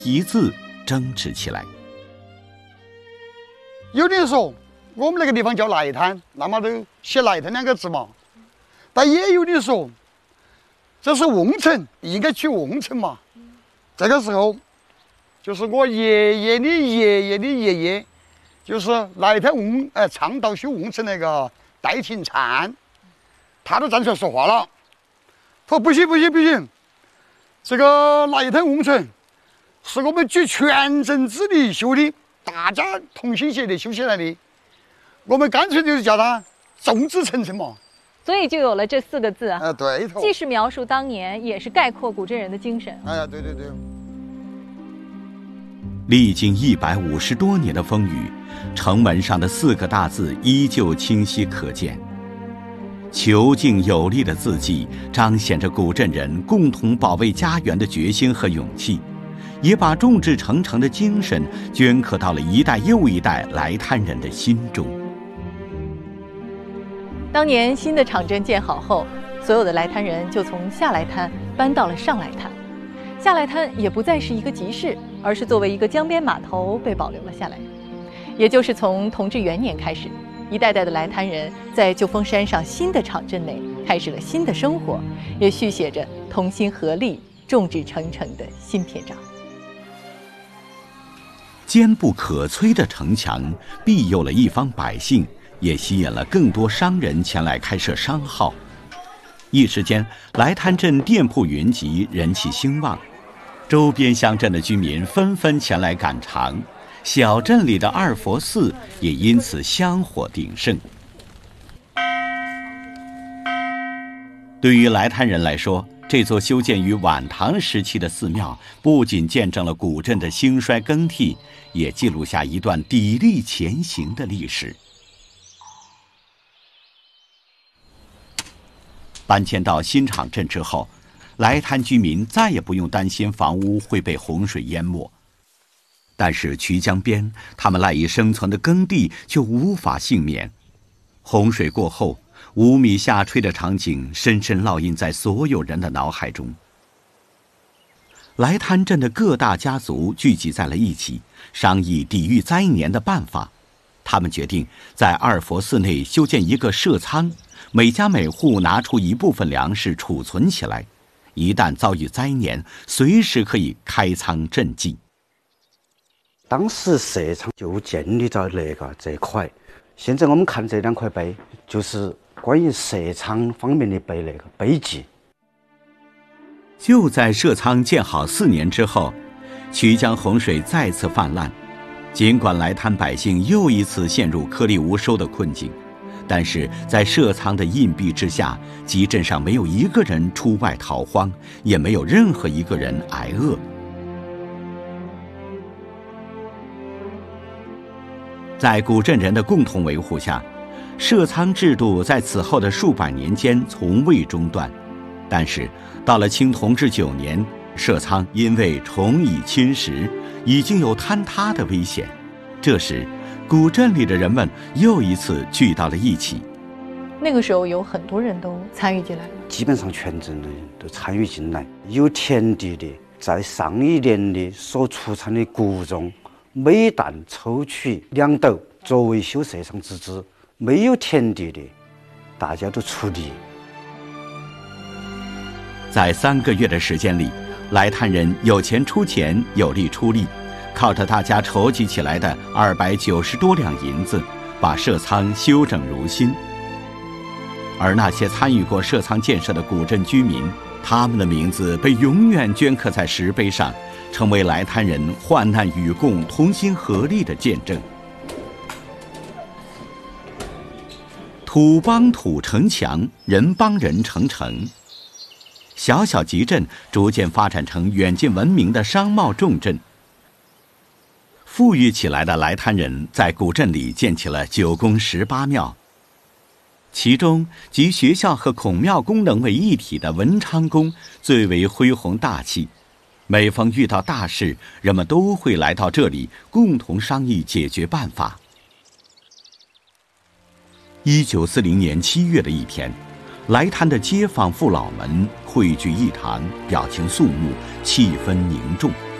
一字争执起来。 有的人说我们那个地方叫来滩，那么都写来滩2个字嘛。但也有的人说这是瓮城，应该取瓮城嘛。这个时候就是我爷爷的爷爷的爷爷，就是来滩倡导修瓮城那个戴廷灿，他都站出来说话了，说不行，这个来滩瓮城是我们举全镇之力修的，大家同心协力修起来的，我们干脆就是叫它众志成城嘛。 所以就有了这4个字啊。 对头。 既是描述当年，也是概括古镇人的精神。 对。 历经150多年的风雨，城门上的4个大字依旧清晰可见。遒劲有力的字迹彰显着古镇人共同保卫家园的决心和勇气，也把众志成城的精神镌刻到了一代又一代来滩人的心中。 当年新的场镇建好后，所有的来滩人就从下来滩搬到了上来滩。下来滩也不再是一个集市，而是作为一个江边码头被保留了下来。也就是从同治元年开始，一代代的来滩人在旧丰山上新的场镇内开始了新的生活，也续写着同心合力、众志成城的新篇章。 坚不可摧的城墙庇佑了一方百姓，也吸引了更多商人前来开设商号。一时间，来滩镇店铺云集，人气兴旺，周边乡镇的居民纷纷前来赶场，小镇里的二佛寺也因此香火鼎盛。对于来滩人来说，这座修建于晚唐时期的寺庙不仅见证了古镇的兴衰更替，也记录下一段砥砺前行的历史。搬迁到新场镇之后，来滩居民再也不用担心房屋会被洪水淹没，但是渠江边他们赖以生存的耕地就无法幸免。洪水过后，5米下垂的场景深深烙印在所有人的脑海中。来滩镇的各大家族聚集在了一起，商议抵御灾年的办法。他们决定在二佛寺内修建一个社仓，每家每户拿出一部分粮食储存起来，一旦遭遇灾年，随时可以开仓赈济。 当时社仓就建立在这块，现在我们看这2块碑，就是关于社仓方面的碑记。 就在社仓建好4年之后，渠江洪水再次泛滥。尽管来滩百姓又一次陷入颗粒无收的困境，但是在社仓的荫蔽之下，集镇上没有一个人出外逃荒，也没有任何一个人挨饿。在古镇人的共同维护下，社仓制度在此后的数百年间从未中断。但是到了清同治9年，社仓因为虫蚁侵蚀，已经有坍塌的危险。这时，古镇里的人们又一次聚到了一起。 那个时候有很多人都参与进来了， 基本上全镇的人都参与进来。有田地的，在上一年的所出产的谷中，每担抽取2斗作为修社仓之资；没有田地的，大家都出力。 在3个月的时间里，来滩人有钱出钱，有力出力，靠着大家筹集起来的290多两银子，把社仓修整如新。而那些参与过社仓建设的古镇居民，他们的名字被永远镌刻在石碑上，成为来滩人患难与共、同心合力的见证。土帮土成墙，人帮人成城。小小集镇逐渐发展成远近闻名的商贸重镇。富裕起来的来滩人在古镇里建起了9宫18庙，其中集学校和孔庙功能为一体的文昌宫最为恢宏大气。每逢遇到大事，人们都会来到这里共同商议解决办法。1940年7月的一天，来滩的街坊父老们汇聚一堂，表情肃穆，气氛凝重。